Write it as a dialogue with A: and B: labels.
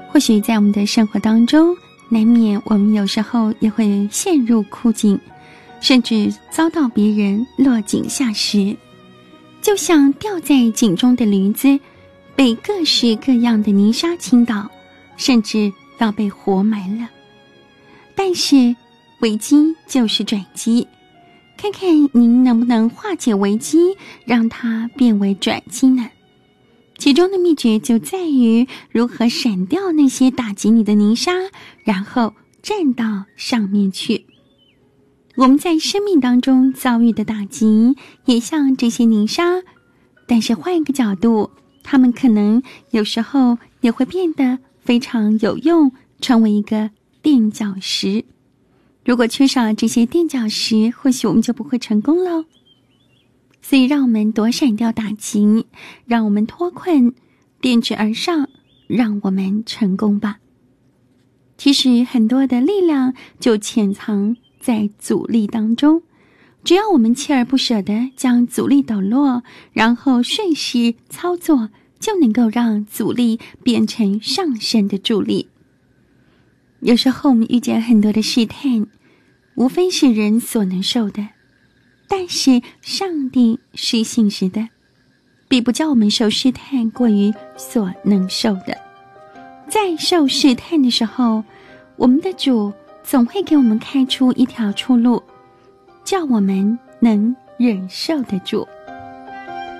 A: 或许在我们的生活当中，难免我们有时候也会陷入困境，甚至遭到别人落井下石，就像掉在井中的驴子，被各式各样的泥沙倾倒，甚至要被活埋了。但是危机就是转机，看看您能不能化解危机，让它变为转机呢？其中的秘诀就在于如何闪掉那些打击你的泥沙，然后站到上面去。我们在生命当中遭遇的打击也像这些泥沙，但是换一个角度，它们可能有时候也会变得非常有用，成为一个垫脚石。如果缺少这些垫脚石，或许我们就不会成功咯。所以让我们躲闪掉打击，让我们脱困，垫直而上，让我们成功吧。其实很多的力量就潜藏在阻力当中，只要我们锲而不舍地将阻力抖落，然后顺势操作，就能够让阻力变成上升的助力。有时候我们遇见很多的试探，无非是人所能受的，但是上帝是信实的，必不叫我们受试探过于所能受的。在受试探的时候，我们的主总会给我们开出一条出路，叫我们能忍受得住。